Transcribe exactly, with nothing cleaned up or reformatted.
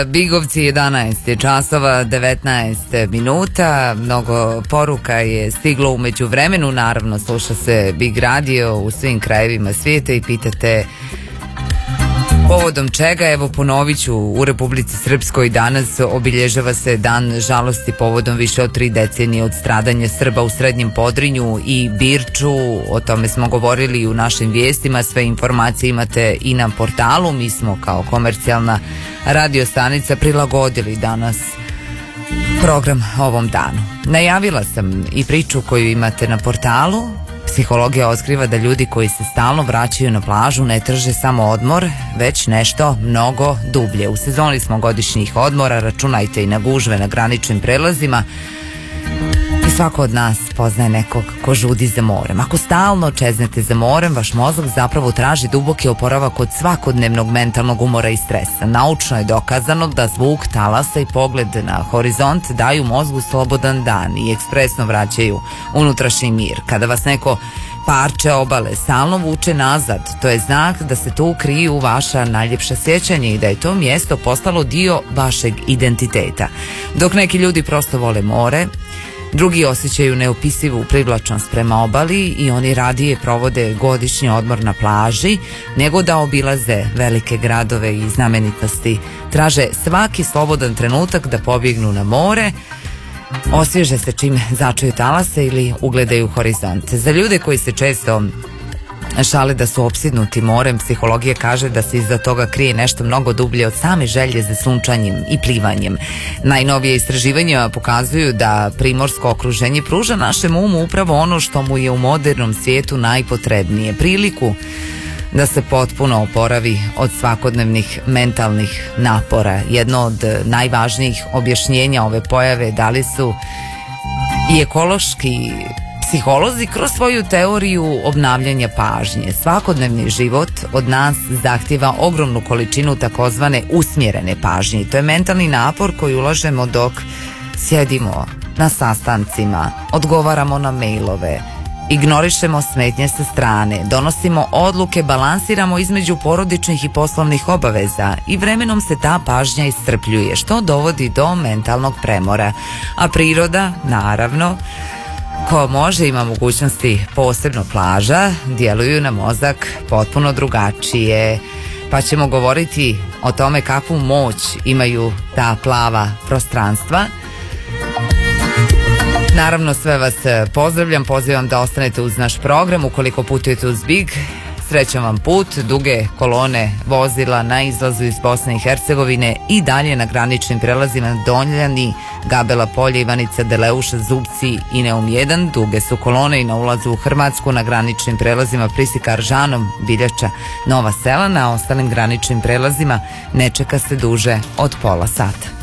Bigovci, jedanaest je časova, devetnaest minuta, mnogo poruka je stiglo umeđu vremenu, naravno sluša se Big Radio u svim krajevima svijeta i pitate povodom čega. Evo, ponovit ću, u Republici Srpskoj danas obilježava se dan žalosti povodom više od tri decenije od stradanja Srba u Srednjem Podrinju i Birču. O tome smo govorili i u našim vijestima, sve informacije imate i na portalu. Mi smo kao komercijalna radio stanica prilagodili danas program ovom danu. Najavila sam i priču koju imate na portalu. Psihologija otkriva da ljudi koji se stalno vraćaju na plažu ne traže samo odmor, već nešto mnogo dublje. U sezoni smo godišnjih odmora, računajte i na gužve na graničnim prelazima. I svako od nas poznaje nekog ko žudi za morem. Ako stalno čeznete za morem, vaš mozak zapravo traži duboki oporavak od svakodnevnog mentalnog umora i stresa. Naučno je dokazano da zvuk talasa i pogled na horizont daju mozgu slobodan dan i ekspresno vraćaju unutrašnji mir. Kada vas neko parče obale stalno vuče nazad, to je znak da se tu kriju vaša najljepša sjećanja i da je to mjesto postalo dio vašeg identiteta. Dok neki ljudi prosto vole more, drugi osjećaju neopisivu privlačnost prema obali i oni radije provode godišnji odmor na plaži nego da obilaze velike gradove i znamenitosti. Traže svaki slobodan trenutak da pobjegnu na more, osvježe se čim začuju talase ili ugledaju horizont. Za ljude koji se često šale da su opsjednuti morem, psihologija kaže da se iza toga krije nešto mnogo dublje od same želje za sunčanjem i plivanjem. Najnovije istraživanja pokazuju da primorsko okruženje pruža našem umu upravo ono što mu je u modernom svijetu najpotrebnije, priliku da se potpuno oporavi od svakodnevnih mentalnih napora. Jedno od najvažnijih objašnjenja ove pojave dali su i ekološki psiholozi kroz svoju teoriju obnavljanja pažnje. Svakodnevni život od nas zahtjeva ogromnu količinu takozvane usmjerene pažnje. To je mentalni napor koji ulažemo dok sjedimo na sastancima, odgovaramo na mailove, ignorišemo smetnje sa strane, donosimo odluke, balansiramo između porodičnih i poslovnih obaveza i vremenom se ta pažnja iscrpljuje, što dovodi do mentalnog premora. A priroda, naravno, ko može, ima mogućnosti, posebno plaža, djeluju na mozak potpuno drugačije. Pa ćemo govoriti o tome kakvu moć imaju ta plava prostranstva. Naravno, sve vas pozdravljam, pozivam da ostanete uz naš program. Ukoliko putujete uz Big, srećan vam put. Duge kolone vozila na izlazu iz Bosne i Hercegovine i dalje na graničnim prelazima Donjani, Gabela Polje, Ivanica Deleuša, Zubci i Neum jedan. Duge su kolone i na ulazu u Hrvatsku na graničnim prelazima Prisikar, Žanom, Biljača, Nova Sela. Na ostalim graničnim prelazima ne čeka se duže od pola sata.